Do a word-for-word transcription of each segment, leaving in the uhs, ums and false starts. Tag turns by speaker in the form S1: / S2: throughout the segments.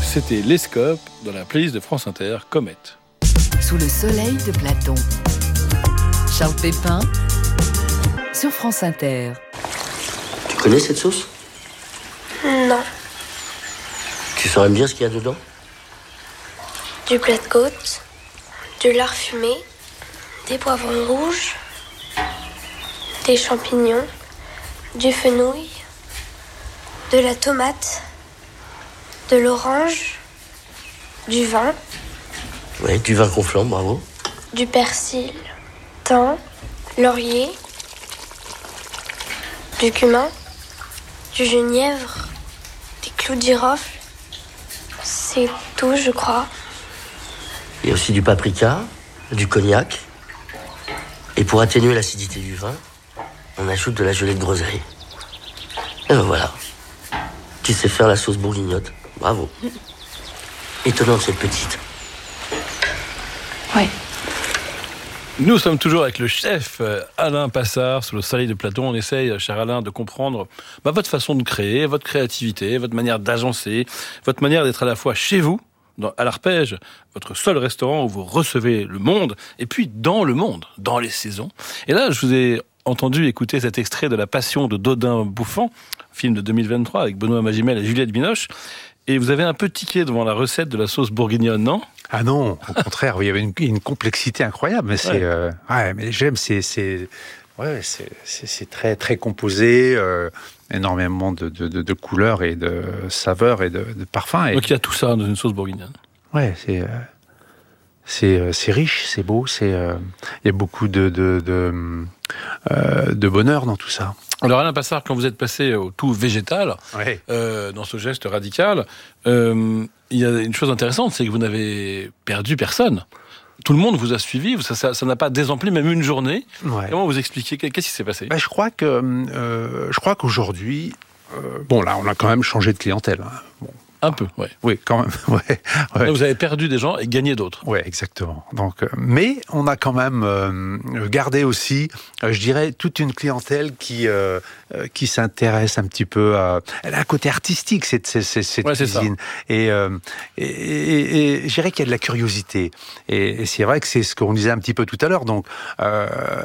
S1: C'était Les Scopes dans la playlist de France Inter, Comète.
S2: Sous le soleil de Platon. Charles Pépin sur France Inter.
S3: Tu connais cette sauce ?
S4: Non.
S3: Tu saurais me dire ce qu'il y a dedans ?
S4: Du plat de côte, du lard fumé, des poivrons rouges, des champignons, du fenouil, de la tomate, de l'orange, du vin.
S3: Ouais, du vin conflant, bravo.
S4: Du persil, thym, laurier, du cumin, du genièvre, des clous de girofle. C'est tout, je crois.
S3: Il y a aussi du paprika, du cognac. Et pour atténuer l'acidité du vin, on ajoute de la gelée de groseille. Et ben voilà. Tu sais faire la sauce bourguignotte. Bravo. Étonnante cette petite.
S4: Ouais.
S1: Nous sommes toujours avec le chef Alain Passard sur le soleil de Platon. On essaye, cher Alain, de comprendre bah, votre façon de créer, votre créativité, votre manière d'agencer, votre manière d'être à la fois chez vous, dans, à l'Arpège, votre seul restaurant où vous recevez le monde, et puis dans le monde, dans les saisons. Et là, je vous ai entendu écouter cet extrait de La Passion de Dodin Bouffant, film de deux mille vingt-trois avec Benoît Magimel et Juliette Binoche. Et vous avez un peu tiqué devant la recette de la sauce bourguignonne, non ?
S5: Ah non, au contraire, il y avait une, une complexité incroyable. Mais c'est, ouais. Euh, ouais, mais j'aime, c'est, c'est, ouais, c'est, c'est, c'est très, très composé, euh, énormément de, de, de, de couleurs et de saveurs et de, de parfums. Et...
S1: Donc il y a tout ça dans une sauce bourguignonne.
S5: Ouais, c'est, euh, c'est, c'est riche, c'est beau, c'est, euh, il y a beaucoup de, de, de, euh, de bonheur dans tout ça.
S1: Alors Alain Passard, quand vous êtes passé au tout végétal,
S5: ouais.
S1: euh, dans ce geste radical, euh, il y a une chose intéressante, c'est que vous n'avez perdu personne. Tout le monde vous a suivi, ça, ça, ça n'a pas désempli même une journée.
S5: Ouais.
S1: Comment vous expliquez ? Qu'est-ce qui s'est passé ?
S5: Ben, je crois que, euh, je crois qu'aujourd'hui, euh, bon là, on a quand même changé de clientèle. Hein. Bon.
S1: Un peu, ouais.
S5: Oui, quand même. Ouais, ouais.
S1: Vous avez perdu des gens et gagné d'autres.
S5: Oui, exactement. Donc, euh, mais on a quand même euh, gardé aussi, euh, je dirais, toute une clientèle qui euh, euh, qui s'intéresse un petit peu à. Elle a un côté artistique cette cette, cette
S1: ouais,
S5: cuisine. Et, euh, et, et, et je dirais qu'il y a de la curiosité. Et, et c'est vrai que c'est ce qu'on disait un petit peu tout à l'heure. Donc, euh,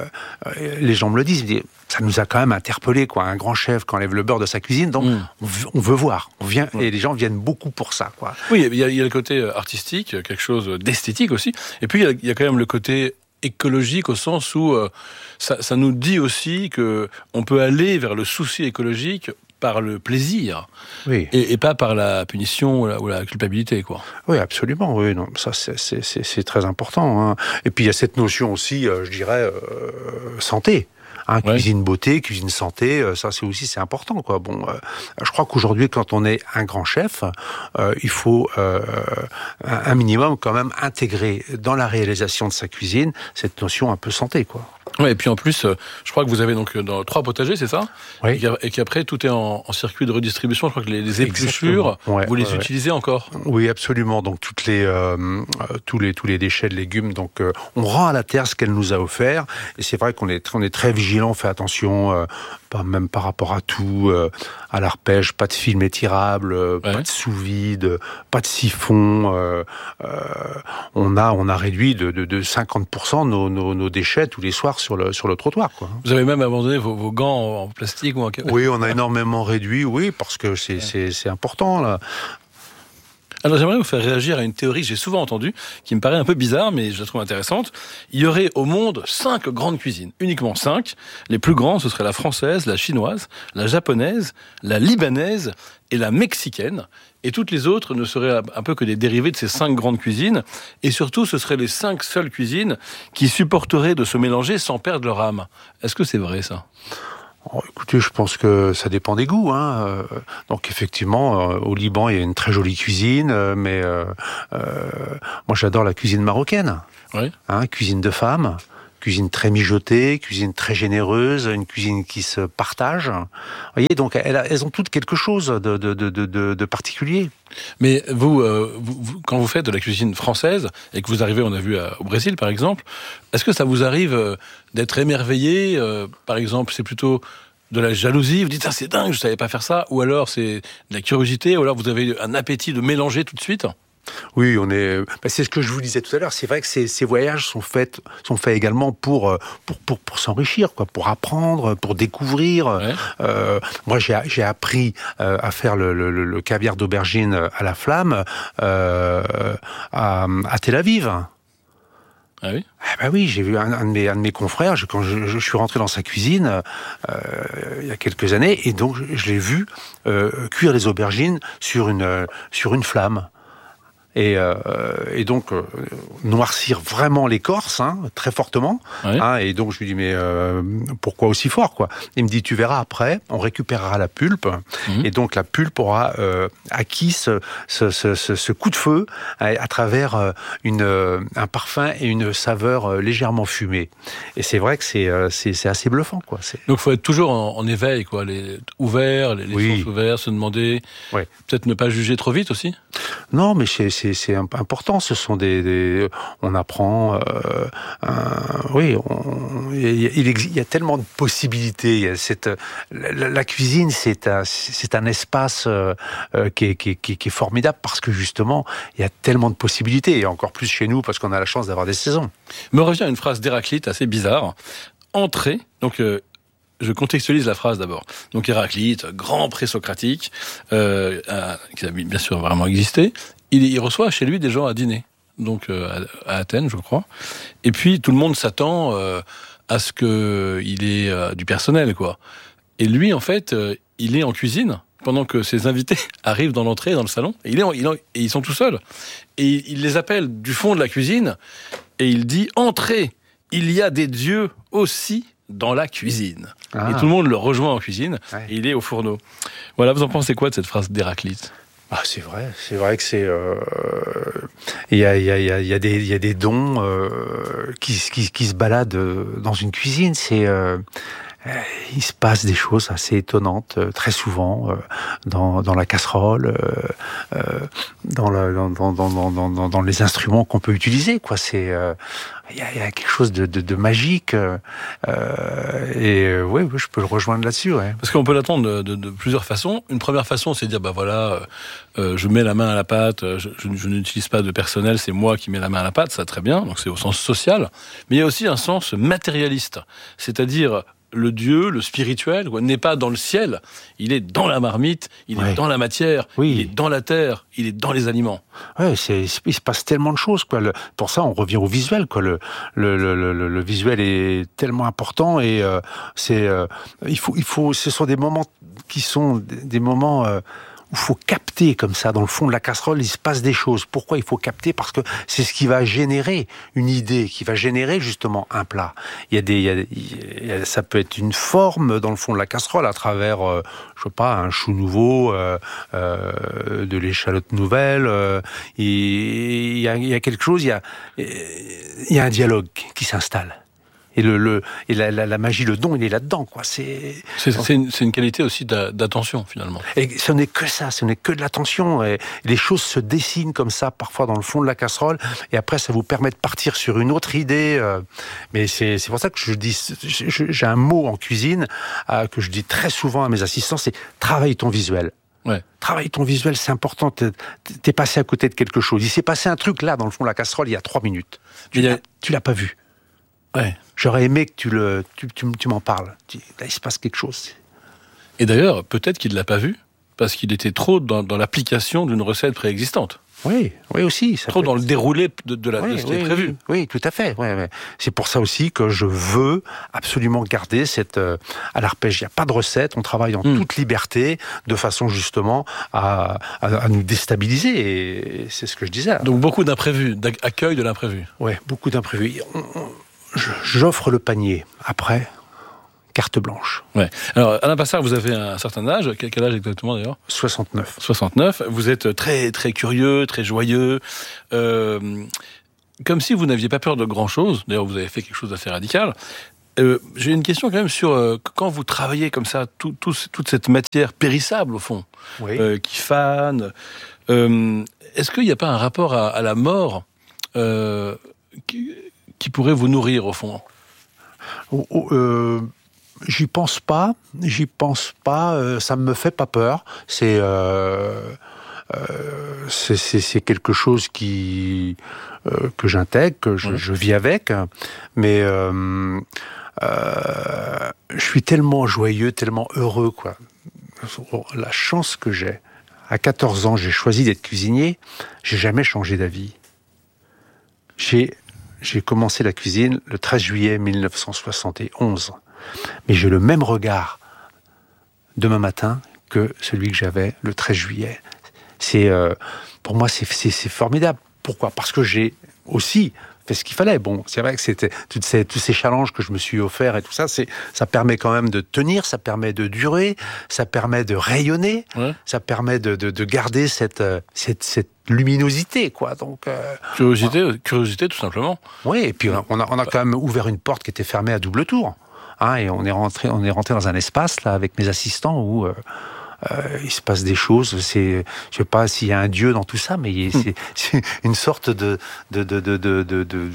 S5: les gens me le disent. Ils disent ça nous a quand même interpellé, quoi. Un grand chef qui enlève le beurre de sa cuisine, donc mmh. on, veut, on veut voir. On vient mmh. et les gens viennent beaucoup pour ça, quoi.
S1: Oui, il y, a, il y a le côté artistique, quelque chose d'esthétique aussi, et puis il y a, il y a quand même le côté écologique au sens où euh, ça, ça nous dit aussi que on peut aller vers le souci écologique par le plaisir,
S5: oui.
S1: et, et pas par la punition ou la, ou la culpabilité, quoi.
S5: Oui, absolument. Oui, non, ça c'est, c'est, c'est, c'est très important. Hein. Et puis il y a cette notion aussi, euh, je dirais, euh, santé. Hein, ouais. Cuisine beauté, cuisine santé, ça c'est aussi c'est important, quoi. Bon, euh, je crois qu'aujourd'hui, quand on est un grand chef, euh, il faut euh, un minimum quand même intégrer dans la réalisation de sa cuisine cette notion un peu santé, quoi.
S1: Ouais, et puis en plus, euh, je crois que vous avez donc dans trois potagers, c'est ça ?
S5: Oui.
S1: Et qu'après tout est en, en circuit de redistribution. Je crois que les, les épluchures, ouais, vous les ouais, utilisez ouais. encore ?
S5: Oui, absolument. Donc toutes les euh, tous les tous les déchets de légumes, donc euh, on rend à la terre ce qu'elle nous a offert. Et c'est vrai qu'on est on est très vigilant, on fait attention, euh, pas même par rapport à tout, euh, à l'arpège, pas de film étirable, euh, ouais. pas de sous-vide, pas de siphon. Euh, euh, on a on a réduit de de, de cinquante pour cent nos, nos nos déchets tous les soirs sur le sur le trottoir, quoi.
S1: Vous avez même abandonné vos, vos gants en plastique ou en...
S5: Oui, on a énormément réduit, oui, parce que c'est ouais. c'est c'est important là.
S1: Alors j'aimerais vous faire réagir à une théorie que j'ai souvent entendue, qui me paraît un peu bizarre, mais je la trouve intéressante. Il y aurait au monde cinq grandes cuisines, uniquement cinq. Les plus grandes, ce seraient la française, la chinoise, la japonaise, la libanaise et la mexicaine. Et toutes les autres ne seraient un peu que des dérivés de ces cinq grandes cuisines. Et surtout, ce seraient les cinq seules cuisines qui supporteraient de se mélanger sans perdre leur âme. Est-ce que c'est vrai, ça ?
S5: Oh, écoutez, je pense que ça dépend des goûts, hein. Euh, donc effectivement, euh, au Liban, il y a une très jolie cuisine, euh, mais euh, euh, moi j'adore la cuisine marocaine.
S1: Oui. Hein,
S5: cuisine de femme, cuisine très mijotée, cuisine très généreuse, une cuisine qui se partage. Vous voyez, donc elles, elles ont toutes quelque chose de, de, de, de, de particulier.
S1: Mais vous, euh, vous, vous, quand vous faites de la cuisine française, et que vous arrivez, on a vu à, au Brésil par exemple, est-ce que ça vous arrive euh, d'être émerveillé euh, par exemple, c'est plutôt de la jalousie, vous dites, ah, c'est dingue, je savais pas faire ça, ou alors c'est de la curiosité, ou alors vous avez un appétit de mélanger tout de suite?
S5: Oui, on est. Ben, c'est ce que je vous disais tout à l'heure. C'est vrai que ces, ces voyages sont faits, sont faits également pour pour pour, pour s'enrichir, quoi, pour apprendre, pour découvrir. Ouais. Euh, moi, j'ai j'ai appris euh, à faire le, le, le caviar d'aubergine à la flamme euh, à, à Tel Aviv.
S1: Ah oui.
S5: Ah ben oui, j'ai vu un, un, de mes, un de mes confrères, je, quand je, je suis rentré dans sa cuisine euh, il y a quelques années, et donc je, je l'ai vu euh, cuire les aubergines sur une sur une flamme. Et, euh, et donc euh, noircir vraiment l'écorce, hein, très fortement. Oui. Hein, et donc je lui dis mais euh, pourquoi aussi fort, quoi? Il me dit tu verras après, on récupérera la pulpe, mmh. et donc la pulpe aura euh, acquis ce, ce, ce, ce coup de feu à, à travers euh, une, euh, un parfum et une saveur euh, légèrement fumée. Et c'est vrai que c'est euh, c'est, c'est assez bluffant, quoi. C'est...
S1: Donc il faut être toujours en, en éveil, quoi, les, ouvert, les, les oui. sens ouverts, se demander, oui. peut-être ne pas juger trop vite aussi.
S5: Non, mais c'est, c'est, c'est important. Ce sont des, des on apprend. Euh, un, oui, on, il, il, il y a tellement de possibilités. Il y a cette, la, la cuisine, c'est un, c'est un espace euh, qui, est, qui, est, qui est formidable parce que justement, il y a tellement de possibilités. Et encore plus chez nous parce qu'on a la chance d'avoir des saisons.
S1: Me revient une phrase d'Héraclite assez bizarre. Entrée, donc. Euh, Je contextualise la phrase d'abord. Donc Héraclite, grand présocratique, euh, euh, qui a bien sûr vraiment existé, il, il reçoit chez lui des gens à dîner, donc euh, à, à Athènes, je crois. Et puis tout le monde s'attend euh, à ce qu'il ait euh, du personnel, quoi. Et lui, en fait, euh, il est en cuisine pendant que ses invités arrivent dans l'entrée, dans le salon. Et, il est en, il est en, et ils sont tout seuls. Et il, il les appelle du fond de la cuisine et il dit « Entrez, il y a des dieux aussi dans la cuisine. » Ah. Et tout le monde le rejoint en cuisine, ouais. Et il est au fourneau. Voilà, vous en pensez quoi de cette phrase d'Héraclite ?
S5: Ah, c'est vrai, c'est vrai que c'est. Euh, il y a, il y a, il y a des, il y a des dons euh, qui, qui, qui se baladent dans une cuisine. C'est. Euh, il se passe des choses assez étonnantes, euh, très souvent, euh, dans, dans la casserole, euh, dans, la, dans, dans, dans, dans, dans les instruments qu'on peut utiliser, quoi. C'est, euh, il y a, il y a quelque chose de, de, de magique, euh, et euh, ouais, je peux le rejoindre là-dessus, ouais.
S1: Parce qu'on peut l'attendre de, de, de plusieurs façons. Une première façon, c'est de dire, bah voilà, euh, je mets la main à la pâte, je, je, je n'utilise pas de personnel, c'est moi qui mets la main à la pâte, ça très bien, donc c'est au sens social. Mais il y a aussi un sens matérialiste, c'est-à-dire le Dieu, le spirituel, quoi, n'est pas dans le ciel, il est dans la marmite, il ouais. est dans la matière, oui. il est dans la terre, il est dans les aliments.
S5: Ouais, c'est, il se passe tellement de choses, quoi. Le, pour ça, on revient au visuel, quoi. Le, le, le, le, le visuel est tellement important et euh, c'est, euh, il faut, il faut, ce sont des moments qui sont des, des moments. Euh, il faut capter comme ça, dans le fond de la casserole, il se passe des choses. Pourquoi il faut capter ? Parce que c'est ce qui va générer une idée, qui va générer justement un plat. Il y a des, il y a, il y a, ça peut être une forme dans le fond de la casserole à travers, euh, je sais pas, un chou nouveau, euh, euh, de l'échalote nouvelle. Euh, il, y a, il y a quelque chose, il y a, il y a un dialogue qui s'installe. Et, le, le, et la, la, la magie, le don, il est là-dedans, quoi. C'est,
S1: c'est, c'est, une, c'est une qualité aussi d'attention, finalement.
S5: Et ce n'est que ça, ce n'est que de l'attention. Et les choses se dessinent comme ça, parfois dans le fond de la casserole, et après, ça vous permet de partir sur une autre idée. Mais c'est, c'est pour ça que je dis, j'ai un mot en cuisine euh, que je dis très souvent à mes assistants, c'est « travaille ton visuel ».
S1: Ouais.
S5: Travaille ton visuel, c'est important. T'es, t'es passé à côté de quelque chose. Il s'est passé un truc là, dans le fond de la casserole, il y a trois minutes. Tu, l'as, a... tu l'as pas vu.
S1: Ouais.
S5: J'aurais aimé que tu, le, tu, tu, tu m'en parles. Tu, là, il se passe quelque chose.
S1: Et d'ailleurs, peut-être qu'il ne l'a pas vu, parce qu'il était trop dans, dans l'application d'une recette préexistante.
S5: Oui, oui aussi. Ça
S1: trop
S5: peut...
S1: dans le déroulé de, de, la,
S5: oui,
S1: de ce qui
S5: oui,
S1: est prévu.
S5: Oui, oui, tout à fait. Ouais, ouais. C'est pour ça aussi que je veux absolument garder cette... Euh, à l'arpège, il n'y a pas de recette, on travaille en mmh. toute liberté, de façon justement à, à, à nous déstabiliser, et c'est ce que je disais.
S1: Donc beaucoup d'imprévus, d'accueil de l'imprévu.
S5: Oui, beaucoup d'imprévus. On, on, J'offre le panier. Après, carte blanche.
S1: Ouais. Alors, Alain Passard, vous avez un certain âge. Quel âge exactement, d'ailleurs ?
S5: soixante-neuf.
S1: soixante-neuf. Vous êtes très, très curieux, très joyeux. Euh, comme si vous n'aviez pas peur de grand-chose. D'ailleurs, vous avez fait quelque chose d'assez radical. Euh, j'ai une question quand même sur euh, quand vous travaillez comme ça, tout, tout, toute cette matière périssable, au fond, oui. euh, qui fane. Euh, est-ce qu'il n'y a pas un rapport à, à la mort euh, qui, qui pourrait vous nourrir, au fond ?
S5: oh, oh, euh, j'y pense pas, j'y pense pas. Euh, ça me fait pas peur. C'est, euh, euh, c'est, c'est, c'est quelque chose qui euh, que j'intègre, que je, je vis avec. Mais euh, euh, je suis tellement joyeux, tellement heureux, quoi. La chance que j'ai. À quatorze ans, j'ai choisi d'être cuisinier. J'ai jamais changé d'avis. J'ai, j'ai commencé la cuisine le treize juillet mille neuf cent soixante et onze. Mais j'ai le même regard demain matin que celui que j'avais le treize juillet. C'est, euh, pour moi, c'est, c'est, c'est formidable. Pourquoi ? Parce que j'ai aussi fait ce qu'il fallait. Bon, c'est vrai que c'était toutes ces, tous ces challenges que je me suis offert et tout ça, c'est, ça permet quand même de tenir, ça permet de durer, ça permet de rayonner, ouais. ça permet de, de, de garder cette, cette, cette luminosité, quoi. Donc, euh,
S1: curiosité, voilà. curiosité, tout simplement.
S5: Oui, et puis on a, on a quand même ouvert une porte qui était fermée à double tour. Hein, et on est rentré, on est rentré dans un espace là avec mes assistants où euh, euh, il se passe des choses. C'est, je sais pas s'il y a un dieu dans tout ça, mais c'est, mmh. c'est une sorte de de de de de de, de,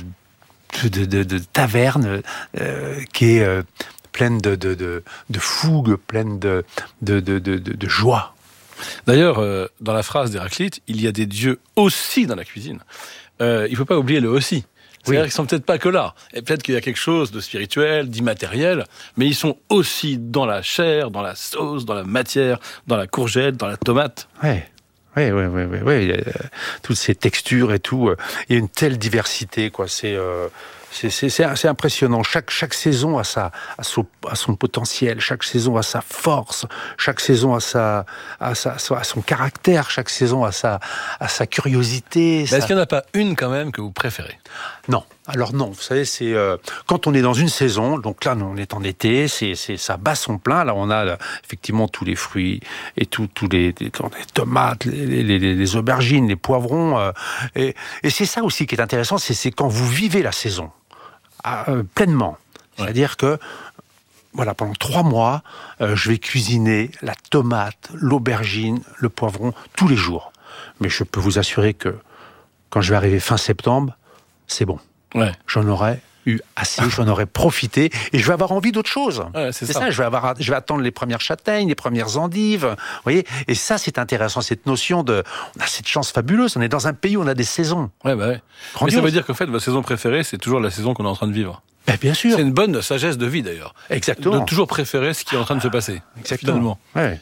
S5: de, de, de taverne euh, qui est euh, pleine de de de de fougue, pleine de de de de, de, de joie.
S1: D'ailleurs, euh, dans la phrase d'Héraclite, il y a des dieux aussi dans la cuisine. Euh, il ne faut pas oublier le aussi. C'est-à-dire oui. qu'ils ne sont peut-être pas que là. Et peut-être qu'il y a quelque chose de spirituel, d'immatériel, mais ils sont aussi dans la chair, dans la sauce, dans la matière, dans la courgette, dans la tomate.
S5: Oui, oui, oui, oui, oui, oui. Euh, toutes ces textures et tout. Euh, il y a une telle diversité, quoi. C'est... Euh... C'est, c'est, c'est impressionnant. Chaque, chaque saison a, sa, a, son, a son potentiel, chaque saison a sa force, chaque saison a, sa, a, sa, a son caractère, chaque saison a sa, a sa curiosité.
S1: Mais
S5: sa...
S1: est-ce qu'il n'y en a pas une quand même que vous préférez ?
S5: Non. Alors non, vous savez, c'est euh, quand on est dans une saison, donc là on est en été, c'est, c'est ça bat son plein. Là on a là, effectivement tous les fruits et tous tous les, les, les tomates, les, les, les aubergines, les poivrons. Euh, et, et c'est ça aussi qui est intéressant, c'est, c'est quand vous vivez la saison euh, pleinement. Ouais. C'est-à-dire que voilà, pendant trois mois, euh, je vais cuisiner la tomate, l'aubergine, le poivron tous les jours. Mais je peux vous assurer que quand je vais arriver fin septembre, c'est bon. Ouais. J'en aurais eu assez, j'en aurais profité et je vais avoir envie d'autre chose.
S1: Ouais, c'est
S5: c'est
S1: ça.
S5: ça. Je vais avoir, je vais attendre les premières châtaignes, les premières endives. Vous voyez. Et ça, c'est intéressant, cette notion de, on a cette chance fabuleuse. On est dans un pays où on a des saisons.
S1: Ouais, bah ouais. Mais ça veut dire qu'en fait, votre saison préférée, c'est toujours la saison qu'on est en train de vivre.
S5: Ben, bien sûr.
S1: C'est une bonne sagesse de vie d'ailleurs.
S5: Exactement.
S1: De toujours préférer ce qui est en train de se passer.
S5: Exactement.
S1: Finalement.
S5: Ouais.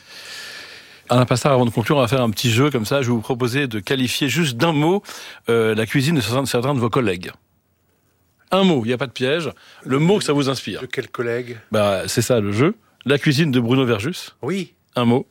S1: Alain Passard, avant de conclure, on va faire un petit jeu comme ça. Je vais vous proposer de qualifier juste d'un mot euh, la cuisine de certains, de certains de vos collègues. Un mot, il n'y a pas de piège. Le mot que ça vous inspire.
S5: De quel collègue ?
S1: Bah, c'est ça le jeu. La cuisine de Bruno Verjus.
S5: Oui.
S1: Un mot.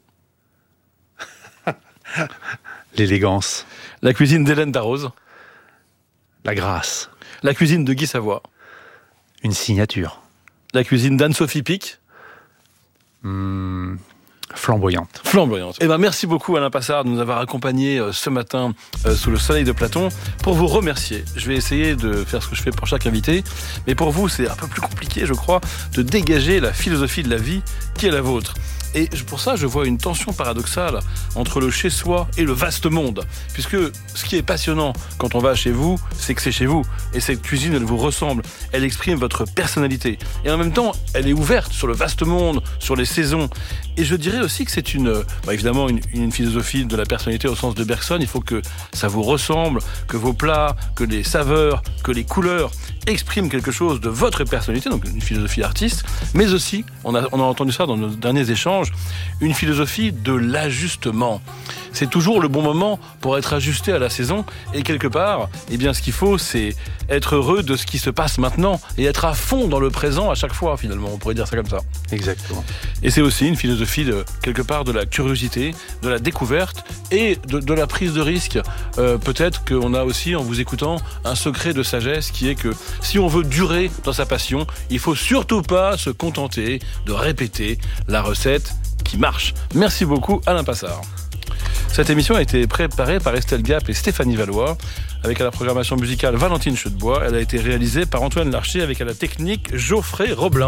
S5: L'élégance.
S1: La cuisine d'Hélène Darroze.
S5: La grâce.
S1: La cuisine de Guy Savoie.
S5: Une signature.
S1: La cuisine d'Anne-Sophie Pic.
S5: Mmh. Flamboyante.
S1: Flamboyante. Eh ben, merci beaucoup Alain Passard de nous avoir accompagnés euh, ce matin euh, sous le soleil de Platon. Pour vous remercier, je vais essayer de faire ce que je fais pour chaque invité, mais pour vous c'est un peu plus compliqué je crois, de dégager la philosophie de la vie qui est la vôtre. Et pour ça, je vois une tension paradoxale entre le chez-soi et le vaste monde. Puisque ce qui est passionnant quand on va chez vous, c'est que c'est chez vous. Et cette cuisine, elle vous ressemble. Elle exprime votre personnalité. Et en même temps, elle est ouverte sur le vaste monde, sur les saisons. Et je dirais aussi que c'est une, bah évidemment, une, une philosophie de la personnalité au sens de Bergson. Il faut que ça vous ressemble, que vos plats, que les saveurs, que les couleurs expriment quelque chose de votre personnalité, donc une philosophie artiste, mais aussi, on a, on a entendu ça dans nos derniers échanges, une philosophie de l'ajustement. C'est toujours le bon moment pour être ajusté à la saison, et quelque part, eh bien, ce qu'il faut, c'est être heureux de ce qui se passe maintenant, et être à fond dans le présent à chaque fois, finalement, on pourrait dire ça comme ça.
S5: Exactement.
S1: Et c'est aussi une philosophie, de, quelque part, de la curiosité, de la découverte, et de, de la prise de risque. Euh, peut-être qu'on a aussi, en vous écoutant, un secret de sagesse qui est que si on veut durer dans sa passion, il faut surtout pas se contenter de répéter la recette qui marche. Merci beaucoup Alain Passard. Cette émission a été préparée par Estelle Gap et Stéphanie Valois, avec à la programmation musicale Valentine Chedebois. Elle a été réalisée par Antoine Larcher avec à la technique Geoffrey Roblin.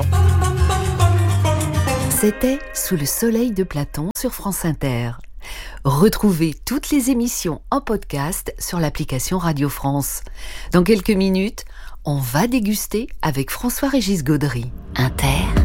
S2: C'était Sous le soleil de Platon sur France Inter. Retrouvez toutes les émissions en podcast sur l'application Radio France. Dans quelques minutes, on va déguster avec François-Régis Gaudry. Inter.